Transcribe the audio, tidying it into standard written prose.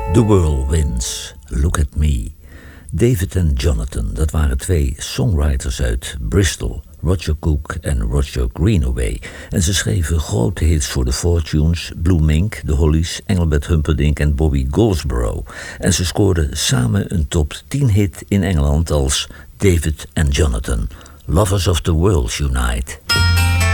The Whirlwinds, Look at Me. David en Jonathan, dat waren twee songwriters uit Bristol, Roger Cook en Roger Greenaway. En ze schreven grote hits voor The Fortunes, Blue Mink, The Hollies, Engelbert Humperdinck en Bobby Goldsboro. En ze scoorden samen een top 10 hit in Engeland als David en Jonathan. Lovers of the World Unite.